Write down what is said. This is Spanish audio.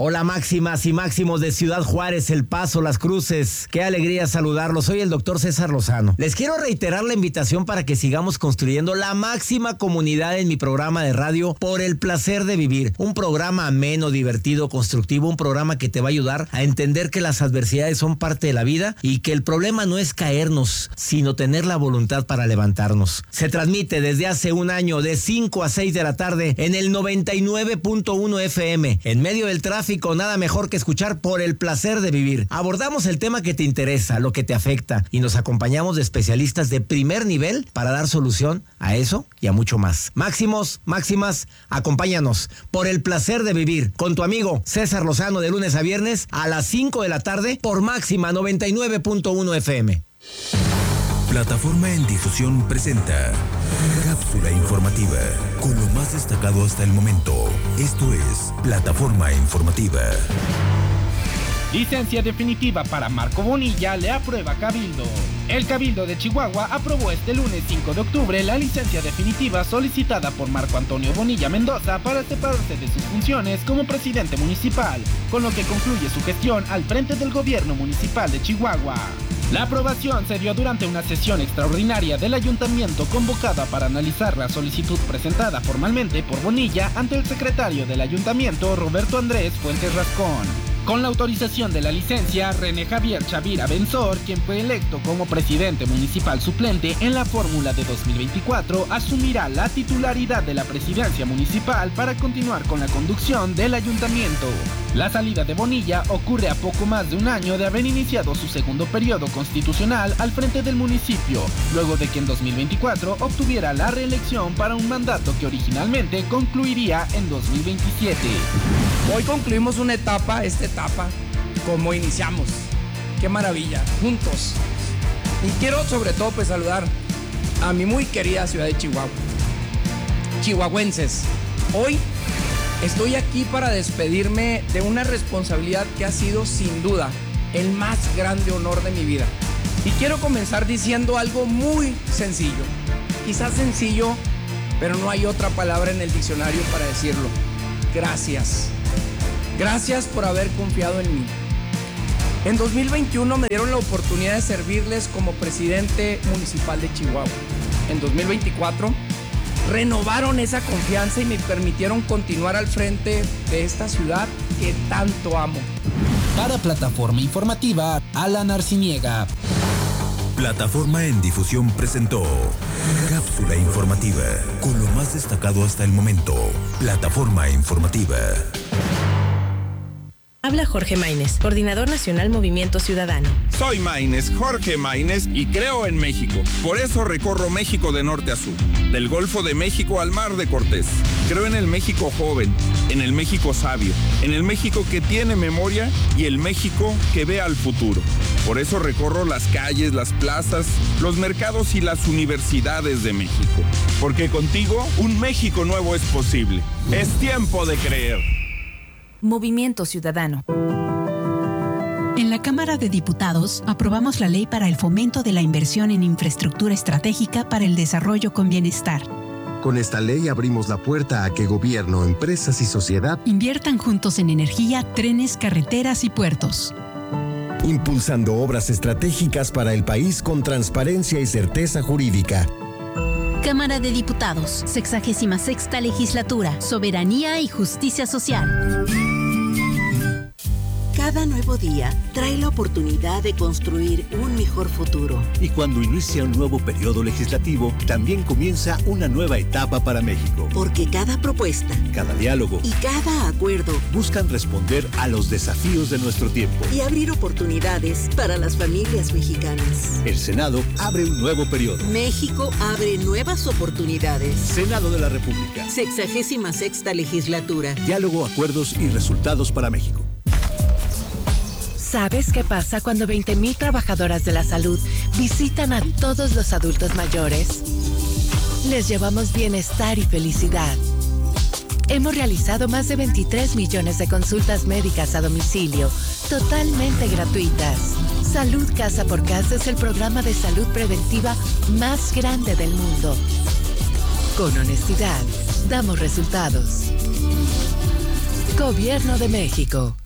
Hola máximas y máximos de Ciudad Juárez, El Paso, Las Cruces. Qué alegría saludarlos. Soy el doctor César Lozano. Les quiero reiterar la invitación para que sigamos construyendo la máxima comunidad en mi programa de radio Por el Placer de Vivir. Un programa ameno, divertido, constructivo, un programa que te va a ayudar a entender que las adversidades son parte de la vida y que el problema no es caernos, sino tener la voluntad para levantarnos. Se transmite desde hace un año de 5 a 6 de la tarde en el 99.1 FM. En medio del tráfico, nada mejor que escuchar Por el Placer de Vivir. Abordamos el tema que te interesa, lo que te afecta, y nos acompañamos de especialistas de primer nivel para dar solución a eso y a mucho más. Máximos, máximas, acompáñanos. Por el Placer de Vivir, con tu amigo César Lozano, de lunes a viernes a las 5 de la tarde por Máxima 99.1 FM. Plataforma en Difusión presenta Cápsula Informativa, con lo más destacado hasta el momento. Esto es Plataforma Informativa. Licencia definitiva para Marco Bonilla le aprueba Cabildo. El Cabildo de Chihuahua aprobó este lunes 5 de octubre la licencia definitiva solicitada por Marco Antonio Bonilla Mendoza para separarse de sus funciones como presidente municipal, con lo que concluye su gestión al frente del gobierno municipal de Chihuahua. La aprobación se dio durante una sesión extraordinaria del ayuntamiento convocada para analizar la solicitud presentada formalmente por Bonilla ante el secretario del ayuntamiento, Roberto Andrés Fuentes Rascón. Con la autorización de la licencia, René Javier Chavira Benzor, quien fue electo como presidente municipal suplente en la fórmula de 2024, asumirá la titularidad de la presidencia municipal para continuar con la conducción del ayuntamiento. La salida de Bonilla ocurre a poco más de un año de haber iniciado su segundo periodo constitucional al frente del municipio, luego de que en 2024 obtuviera la reelección para un mandato que originalmente concluiría en 2027. Hoy concluimos una etapa, como iniciamos. Qué maravilla, juntos. Y quiero sobre todo saludar a mi muy querida ciudad de Chihuahua. Chihuahuenses, hoy estoy aquí para despedirme de una responsabilidad que ha sido sin duda el más grande honor de mi vida. Y quiero comenzar diciendo algo muy sencillo. Quizás sencillo, pero no hay otra palabra en el diccionario para decirlo. Gracias. Gracias por haber confiado en mí. En 2021 me dieron la oportunidad de servirles como presidente municipal de Chihuahua. En 2024 renovaron esa confianza y me permitieron continuar al frente de esta ciudad que tanto amo. Para Plataforma Informativa, Alan Arciniega. Plataforma en Difusión presentó Cápsula Informativa, con lo más destacado hasta el momento. Plataforma Informativa. Habla Jorge Maínez, Coordinador Nacional Movimiento Ciudadano. Soy Maínez, Jorge Maínez, y creo en México. Por eso recorro México de norte a sur, del Golfo de México al Mar de Cortés. Creo en el México joven, en el México sabio, en el México que tiene memoria y el México que ve al futuro. Por eso recorro las calles, las plazas, los mercados y las universidades de México. Porque contigo, un México nuevo es posible. Es tiempo de creer. Movimiento Ciudadano. En la Cámara de Diputados aprobamos la ley para el fomento de la inversión en infraestructura estratégica para el desarrollo con bienestar. Con esta ley abrimos la puerta a que gobierno, empresas y sociedad inviertan juntos en energía, trenes, carreteras y puertos. Impulsando obras estratégicas para el país con transparencia y certeza jurídica. Cámara de Diputados, 66ª Legislatura, Soberanía y Justicia Social. Cada nuevo día trae la oportunidad de construir un mejor futuro. Y cuando inicia un nuevo periodo legislativo, también comienza una nueva etapa para México. Porque cada propuesta, cada diálogo y cada acuerdo buscan responder a los desafíos de nuestro tiempo y abrir oportunidades para las familias mexicanas. El Senado abre un nuevo periodo. México abre nuevas oportunidades. Senado de la República. 66ª Legislatura. Diálogo, acuerdos y resultados para México. ¿Sabes qué pasa cuando 20,000 trabajadoras de la salud visitan a todos los adultos mayores? Les llevamos bienestar y felicidad. Hemos realizado más de 23 millones de consultas médicas a domicilio, totalmente gratuitas. Salud Casa por Casa es el programa de salud preventiva más grande del mundo. Con honestidad, damos resultados. Gobierno de México.